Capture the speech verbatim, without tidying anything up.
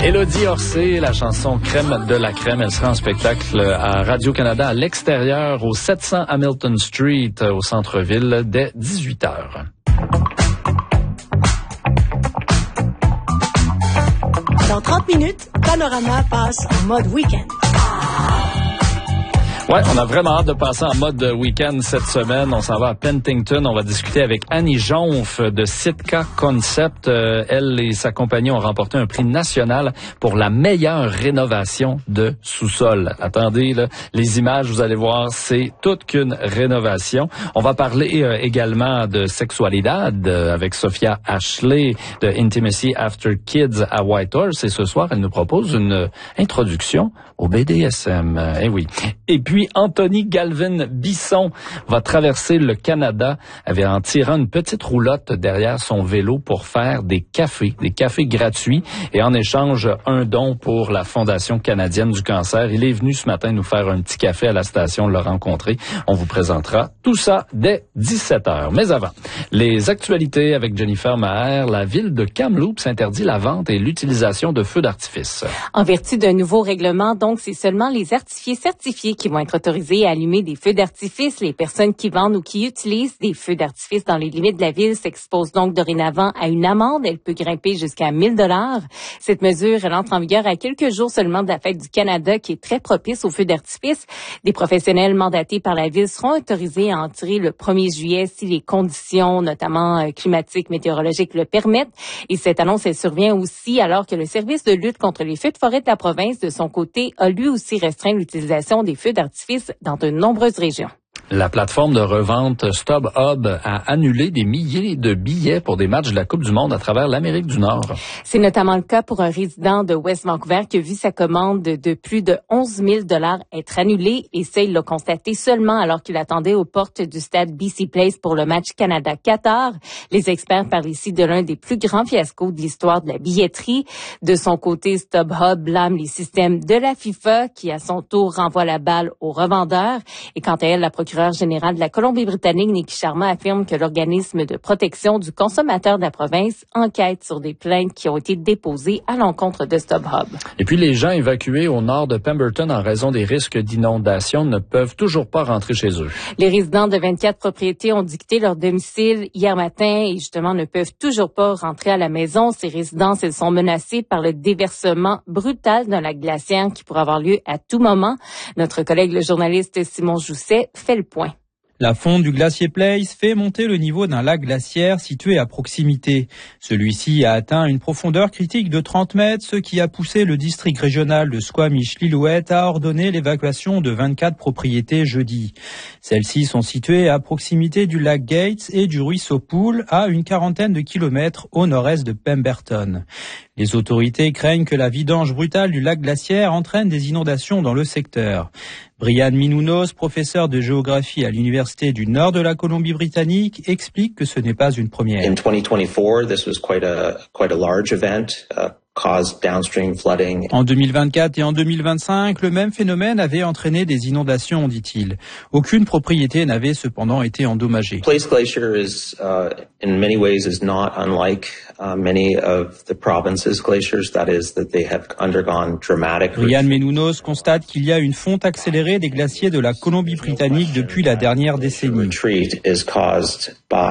Élodie Orsay, la chanson Crème de la crème, elle sera en spectacle à Radio-Canada à l'extérieur au sept cents Hamilton Street au centre-ville dès dix-huit heures. Dans trente minutes, Panorama passe en mode week-end. Ouais, on a vraiment hâte de passer en mode week-end cette semaine. On s'en va à Penticton. On va discuter avec Annie Jonf de Sitka Concept. Euh, elle et sa compagnie ont remporté un prix national pour la meilleure rénovation de sous-sol. Attendez, là, les images, vous allez voir, c'est toute qu'une rénovation. On va parler euh, également de Sexualidad euh, avec Sophia Ashley de Intimacy After Kids à Whitehorse. Et ce soir, elle nous propose une introduction au B D S M. Euh, eh oui. Et puis, Anthony Galvin Bisson va traverser le Canada en tirant une petite roulotte derrière son vélo pour faire des cafés, des cafés gratuits et en échange un don pour la Fondation canadienne du cancer. Il est venu ce matin nous faire un petit café à la station, on l'a rencontré. On vous présentera tout ça dès dix-sept heures. Mais avant, les actualités avec Jennifer Maher. La ville de Kamloops interdit la vente et l'utilisation de feux d'artifice. En vertu d'un nouveau règlement, donc, c'est seulement les artificiers certifiés qui vont être autorisés à allumer des feux d'artifice. Les personnes qui vendent ou qui utilisent des feux d'artifice dans les limites de la ville s'exposent donc dorénavant à une amende. Elle peut grimper jusqu'à mille dollars. Cette mesure, elle entre en vigueur à quelques jours seulement de la fête du Canada, qui est très propice aux feux d'artifice. Des professionnels mandatés par la ville seront autorisés à en tirer le premier juillet si les conditions, notamment euh, climatiques, météorologiques, le permettent. Et cette annonce, elle survient aussi alors que le service de lutte contre les feux de forêt de la province, de son côté, a lui aussi restreint l'utilisation des feux d'artifice dans de nombreuses régions. La plateforme de revente StubHub a annulé des milliers de billets pour des matchs de la Coupe du Monde à travers l'Amérique du Nord. C'est notamment le cas pour un résident de West Vancouver qui a vu sa commande de plus de onze mille dollars être annulée, et ça, il l'a constaté seulement alors qu'il attendait aux portes du stade B C Place pour le match Canada-Qatar. Les experts parlent ici de l'un des plus grands fiascos de l'histoire de la billetterie. De son côté, StubHub blâme les systèmes de la FIFA qui, à son tour, renvoie la balle aux revendeurs. Et quant à elle, la procureure général de la Colombie-Britannique, Nikki Sharma, affirme que l'organisme de protection du consommateur de la province enquête sur des plaintes qui ont été déposées à l'encontre de StubHub. Et puis, les gens évacués au nord de Pemberton en raison des risques d'inondation ne peuvent toujours pas rentrer chez eux. Les résidents de vingt-quatre propriétés ont dicté leur domicile hier matin et justement ne peuvent toujours pas rentrer à la maison. Ces résidences, elles sont menacées par le déversement brutal d'un lac glaciaire qui pourrait avoir lieu à tout moment. Notre collègue, le journaliste Simon Jousset, fait le point. La fonte du glacier Place fait monter le niveau d'un lac glaciaire situé à proximité. Celui-ci a atteint une profondeur critique de trente mètres, ce qui a poussé le district régional de Squamish-Lillooet à ordonner l'évacuation de vingt-quatre propriétés jeudi. Celles-ci sont situées à proximité du lac Gates et du ruisseau Pool, à une quarantaine de kilomètres au nord-est de Pemberton. Les autorités craignent que la vidange brutale du lac glaciaire entraîne des inondations dans le secteur. Brian Minounos, professeur de géographie à l'Université du Nord de la Colombie-Britannique, explique que ce n'est pas une première. In twenty twenty-four, this was quite a quite a large event. Uh... En deux mille vingt-quatre et en deux mille vingt-cinq, le même phénomène avait entraîné des inondations, dit-il. Aucune propriété n'avait cependant été endommagée. Place Glacier is, uh, in many ways, is not unlike uh, many of the province's glaciers. That is, that they have undergone dramatic. Brian Menounos constate qu'il y a une fonte accélérée des glaciers de la Colombie-Britannique depuis la dernière décennie.